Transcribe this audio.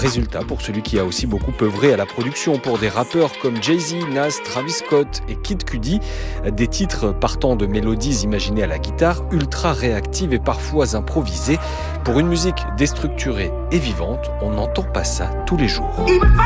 Résultat, pour celui qui a aussi beaucoup œuvré à la production pour des rappeurs comme Jay-Z, Nas, Travis Scott et Kid Cudi, des titres partant de mélodies imaginées à la guitare, ultra réactives et parfois improvisées. Pour une musique déstructurée et vivante, on n'entend pas ça tous les jours.